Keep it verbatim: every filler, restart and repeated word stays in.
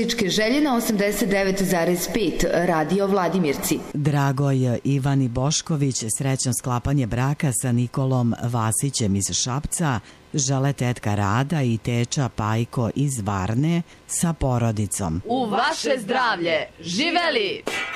muzičke želje na osamdeset devet zarez pet Radio Vladimirci. Dragoj Ivani Bošković srećno sklapanje braka sa Nikolom Vasićem iz Šapca žele tetka Rada i teča Pajko iz Varne sa porodicom. U vaše zdravlje! Živeli!